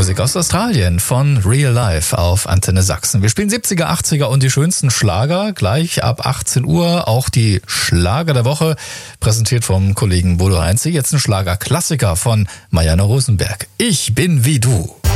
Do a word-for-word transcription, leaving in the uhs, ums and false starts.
Musik aus Australien von Real Life auf Antenne Sachsen. Wir spielen siebziger, achtziger und die schönsten Schlager. Gleich ab achtzehn Uhr auch die Schlager der Woche, präsentiert vom Kollegen Bodo Heinze. Jetzt ein Schlagerklassiker von Marianne Rosenberg. Ich bin wie du.